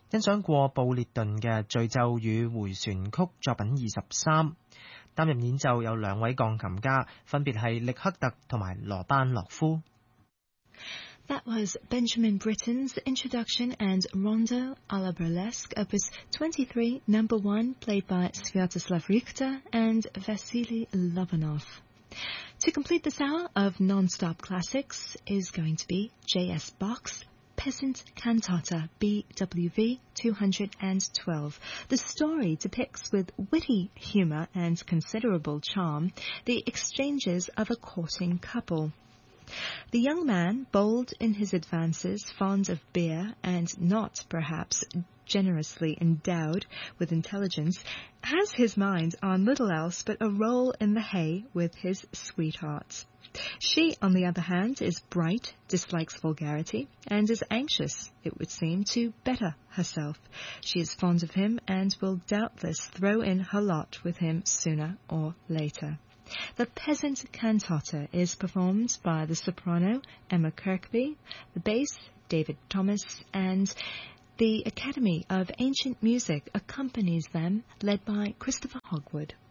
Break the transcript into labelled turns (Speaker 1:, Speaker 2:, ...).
Speaker 1: 欣賞過布列頓嘅序奏與迴旋曲作品23。擔任演奏有2位鋼琴家，分別係力克特同埋羅班諾夫。
Speaker 2: That was Benjamin Britten's Introduction and Rondo à la Burlesque, Opus 23, No. 1, played by Sviatoslav Richter and Vasily Lobanov. To complete this hour of non-stop classics is going to be J.S. Bach's Peasant Cantata, BWV 212. The story depicts with witty humour and considerable charm the exchanges of a courting couple. The young man, bold in his advances, fond of beer, and not, perhaps, generously endowed with intelligence, has his mind on little else but a roll in the hay with his sweetheart. She, on the other hand, is bright, dislikes vulgarity, and is anxious, it would seem, to better herself. She is fond of him and will doubtless throw in her lot with him sooner or later. The Peasant Cantata is performed by the soprano Emma Kirkby, the bass David Thomas, and the Academy of Ancient Music accompanies them, led by Christopher Hogwood.